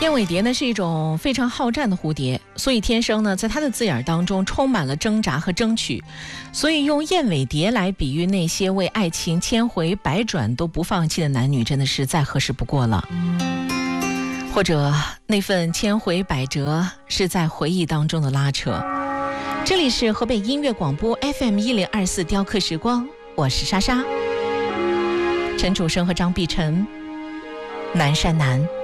燕尾蝶呢是一种非常好战的蝴蝶，所以天生呢在它的字眼当中充满了挣扎和争取，所以用燕尾蝶来比喻那些为爱情千回百转都不放弃的男女，真的是再合适不过了。或者那份千回百折是在回忆当中的拉扯。这里是河北音乐广播 FM1024 雕刻时光，我是莎莎。陈楚生和张碧晨，南山南。